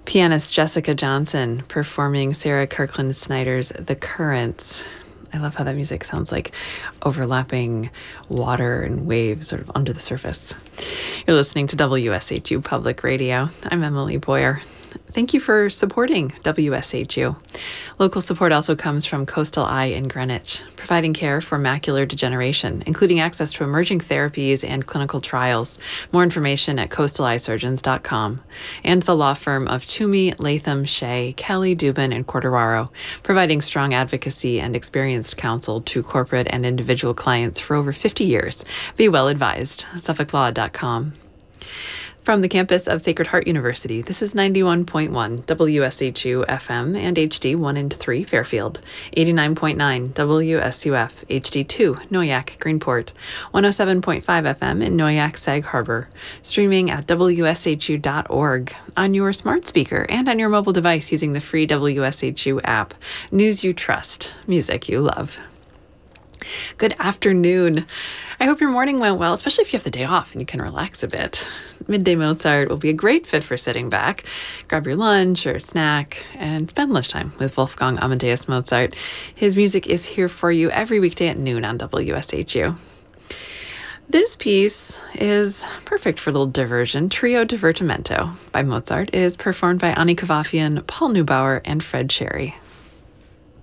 Pianist Jessica Johnson performing Sarah Kirkland Snyder's The Currents. I love how that music sounds like overlapping water and waves sort of under the surface. You're listening to WSHU Public Radio. I'm Emily Boyer. Thank you for supporting WSHU. Local support also comes from Coastal Eye in Greenwich, providing care for macular degeneration, including access to emerging therapies and clinical trials. More information at coastaleyesurgeons.com. And the law firm of Toomey, Latham, Shea, Kelly, Dubin, and Cordero, providing strong advocacy and experienced counsel to corporate and individual clients for over 50 years. Be well advised. SuffolkLaw.com. From the campus of Sacred Heart University, this is 91.1 WSHU FM and HD 1 and 3 Fairfield, 89.9 WSUF HD 2 Noyak Greenport, 107.5 FM in Noyak Sag Harbor, streaming at WSHU.org on your smart speaker and on your mobile device using the free WSHU app. News you trust, music you love. Good afternoon. I hope your morning went well, especially if you have the day off and you can relax a bit. Midday Mozart will be a great fit for sitting back. Grab your lunch or snack and spend lunchtime with Wolfgang Amadeus Mozart. His music is here for you every weekday at noon on WSHU. This piece is perfect for a little diversion. Trio Divertimento by Mozart is performed by Ani Kavafian, Paul Neubauer, and Fred Cherry.